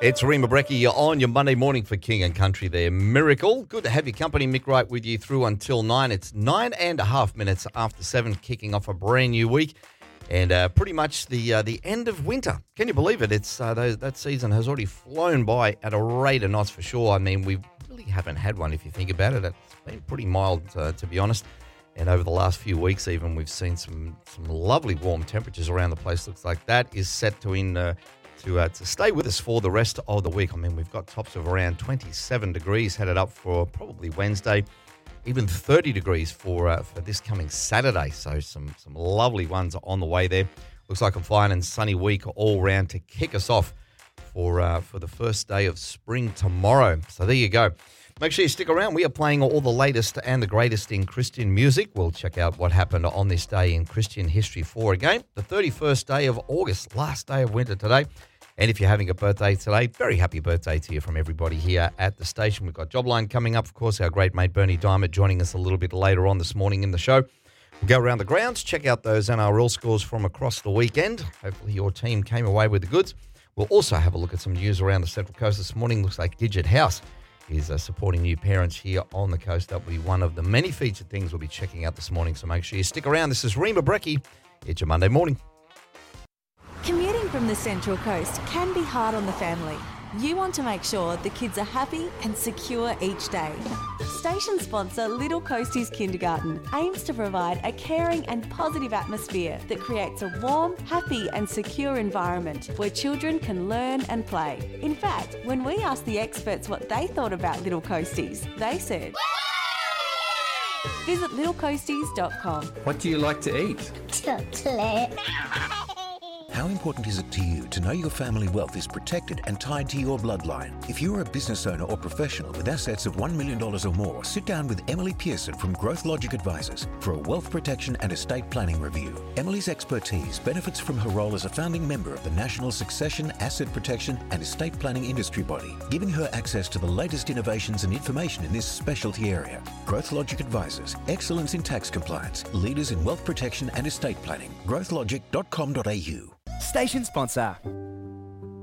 It's Rima Breckie on your Monday morning for King and Country there. Miracle. Good to have your company. Mick Wright with you through until 9. It's 9.5 minutes after 7, kicking off a brand new week. And pretty much the end of winter. Can you believe it? It's that season has already flown by at a rate of knots for sure. I mean, we really haven't had one if you think about it. It's been pretty mild, to be honest. And over the last few weeks even, we've seen some lovely warm temperatures around the place. Looks like that is set to stay with us for the rest of the week. I mean, we've got tops of around 27 degrees headed up for probably Wednesday, even 30 degrees for this coming Saturday. So some lovely ones on the way there. Looks like a fine and sunny week all round to kick us off for the first day of spring tomorrow. So there you go. Make sure you stick around. We are playing all the latest and the greatest in Christian music. We'll check out what happened on this day in Christian history for again. The 31st day of August, last day of winter today. And if you're having a birthday today, very happy birthday to you from everybody here at the station. We've got Jobline coming up. Of course, our great mate Bernie Diamond joining us a little bit later on this morning in the show. We'll go around the grounds, check out those NRL scores from across the weekend. Hopefully your team came away with the goods. We'll also have a look at some news around the Central Coast this morning. Looks like Gidget House is supporting new parents here on the coast. That will be one of the many featured things we'll be checking out this morning. So make sure you stick around. This is Rima Breckie. It's your Monday morning. Commuting from the Central Coast can be hard on the family. You want to make sure the kids are happy and secure each day. Station sponsor Little Coasties Kindergarten aims to provide a caring and positive atmosphere that creates a warm, happy and secure environment where children can learn and play. In fact, when we asked the experts what they thought about Little Coasties, they said, visit littlecoasties.com. What do you like to eat? Chocolate. How important is it to you to know your family wealth is protected and tied to your bloodline? If you're a business owner or professional with assets of $1 million or more, sit down with Emily Pearson from Growth Logic Advisors for a wealth protection and estate planning review. Emily's expertise benefits from her role as a founding member of the National Succession, Asset Protection and Estate Planning Industry Body, giving her access to the latest innovations and information in this specialty area. Growth Logic Advisors, excellence in tax compliance, leaders in wealth protection and estate planning. growthlogic.com.au. Station sponsor,